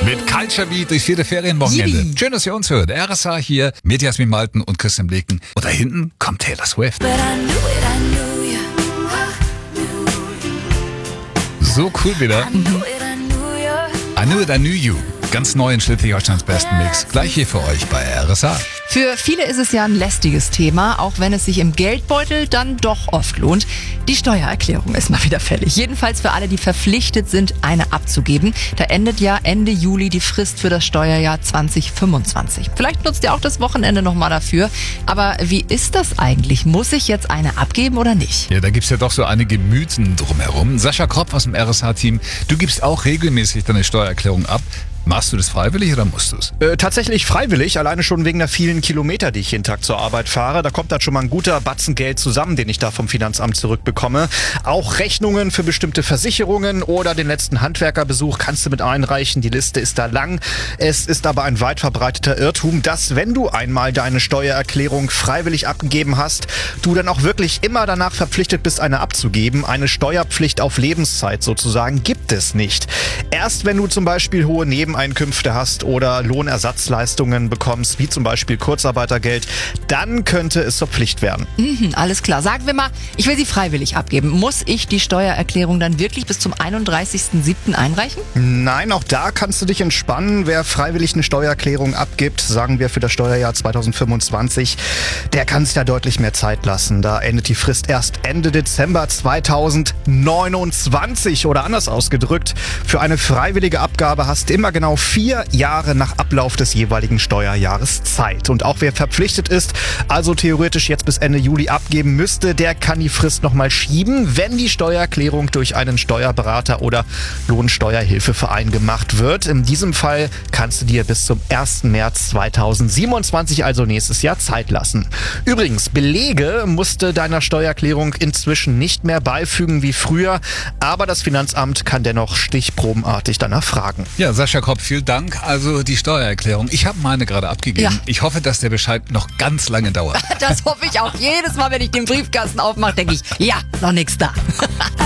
Mit Culture Beat durchs 4. Ferienwochenende. Yippie. Schön, dass ihr uns hört. RSA hier mit Jasmin Malten und Christian Bleken. Und da hinten kommt Taylor Swift. So cool wieder. I Knew It, I Knew You. Ganz neu in Schleswig-Holsteins besten Mix. Gleich hier für euch bei RSA. Für viele ist es ja ein lästiges Thema, auch wenn es sich im Geldbeutel dann doch oft lohnt. Die Steuererklärung ist mal wieder fällig. Jedenfalls für alle, die verpflichtet sind, eine abzugeben. Da endet ja Ende Juli die Frist für das Steuerjahr 2025. Vielleicht nutzt ihr auch das Wochenende nochmal dafür. Aber wie ist das eigentlich? Muss ich jetzt eine abgeben oder nicht? Ja, da gibt's ja doch so einige Mythen drumherum. Sascha Kropf aus dem RSA-Team, du gibst auch regelmäßig deine Steuererklärung ab. Machst du das freiwillig oder musst du es? Tatsächlich freiwillig, alleine schon wegen der vielen Kilometer, die ich jeden Tag zur Arbeit fahre. Da kommt dann schon mal ein guter Batzen Geld zusammen, den ich da vom Finanzamt zurückbekomme. Auch Rechnungen für bestimmte Versicherungen oder den letzten Handwerkerbesuch kannst du mit einreichen. Die Liste ist da lang. Es ist aber ein weit verbreiteter Irrtum, dass wenn du einmal deine Steuererklärung freiwillig abgegeben hast, du dann auch wirklich immer danach verpflichtet bist, eine abzugeben. Eine Steuerpflicht auf Lebenszeit sozusagen gibt es nicht. Erst wenn du zum Beispiel hohe Nebeneinkünfte hast oder Lohnersatzleistungen bekommst, wie zum Beispiel Kurzarbeitergeld, dann könnte es zur Pflicht werden. Alles klar. Sagen wir mal, ich will sie freiwillig abgeben. Muss ich die Steuererklärung dann wirklich bis zum 31.07. einreichen? Nein, auch da kannst du dich entspannen. Wer freiwillig eine Steuererklärung abgibt, sagen wir für das Steuerjahr 2025, der kann sich da deutlich mehr Zeit lassen. Da endet die Frist erst Ende Dezember 2029 oder anders ausgedrückt. Für eine freiwillige Abgabe hast du immer genau 4 Jahre nach Ablauf des jeweiligen Steuerjahres Zeit. Und auch wer verpflichtet ist, also theoretisch jetzt bis Ende Juli abgeben müsste, der kann die Frist nochmal schieben, wenn die Steuererklärung durch einen Steuerberater oder Lohnsteuerhilfeverein gemacht wird. In diesem Fall kannst du dir bis zum 1. März 2027, also nächstes Jahr, Zeit lassen. Übrigens, Belege musste deiner Steuererklärung inzwischen nicht mehr beifügen wie früher, aber das Finanzamt kann dennoch stichprobenartig danach fragen. Ja, Sascha Kropf, vielen Dank. Also die Steuererklärung. Ich habe meine gerade abgegeben. Ja. Ich hoffe, dass der Bescheid noch ganz lange dauert. Das hoffe ich auch. Jedes Mal, wenn ich den Briefkasten aufmache, denke ich, ja, noch nichts da.